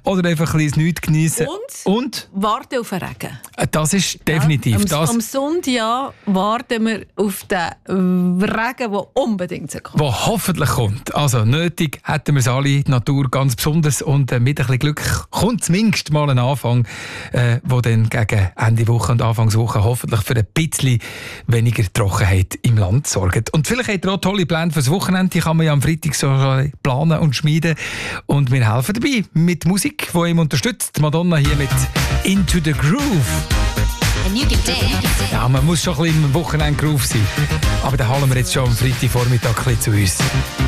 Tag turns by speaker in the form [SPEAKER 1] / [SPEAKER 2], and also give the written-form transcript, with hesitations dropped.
[SPEAKER 1] oder einfach ein bisschen nichts geniessen. Und?
[SPEAKER 2] Warten auf den Regen.
[SPEAKER 1] Das ist definitiv.
[SPEAKER 2] Am Sonntag warten wir auf den Regen, der unbedingt kommt.
[SPEAKER 1] Der hoffentlich kommt. Also nötig hätten wir es alle, die Natur ganz besonders. Und mit ein bisschen Glück kommt zumindest mal ein Anfang, wo dann gegen Ende Woche und Anfangswoche hoffentlich für ein bisschen weniger Trockenheit im Land sorgt. Und vielleicht habt ihr auch tolle Pläne fürs Wochenende. Die kann man ja am Freitag so planen und schmieden. Und wir helfen dabei mit Musik, die ihm unterstützt. Madonna hier mit Into the Groove. Ja, man muss schon ein bisschen im Wochenende Groove sein. Aber da halten wir jetzt schon am Freitagvormittag ein bisschen zu uns.